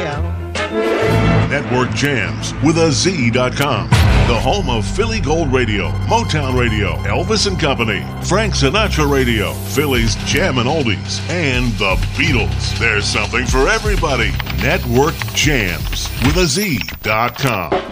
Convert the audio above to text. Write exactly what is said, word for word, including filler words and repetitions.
radio. Network Jams with a Z dot com. The home of Philly Gold Radio, Motown Radio, Elvis and Company, Frank Sinatra Radio, Philly's Jammin' Oldies, and the Beatles. There's something for everybody. Network Jams with a Z dot com.